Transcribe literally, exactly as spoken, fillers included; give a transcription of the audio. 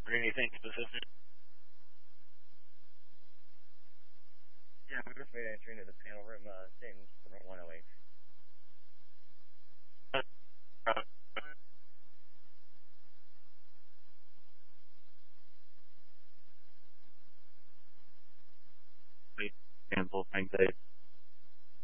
or anything specific? Yeah, we just made entry into the panel room, uh, same one oh eight. Uh, Cancel, thanks, Dave.